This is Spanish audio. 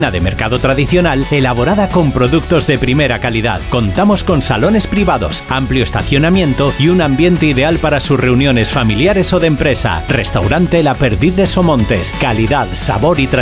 de mercado tradicional elaborada con productos de primera calidad. Contamos con salones privados, amplio estacionamiento y un ambiente ideal para sus reuniones familiares o de empresa. Restaurante La Perdiz de Somontes. Calidad, sabor y tradición